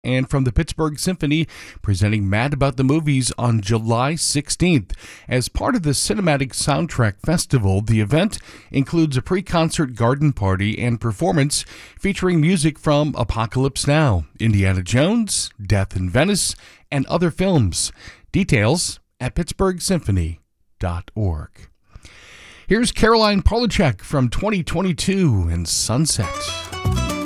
and from the Pittsburgh Symphony, presenting Mad About the Movies on July 16th. As part of the Cinematic Soundtrack Festival, the event includes a pre-concert garden party and performance featuring music from Apocalypse Now, Indiana Jones, Death in Venice, and other films. Details at pittsburghsymphony.org. Here's Caroline Polachek from 2022 and Sunset.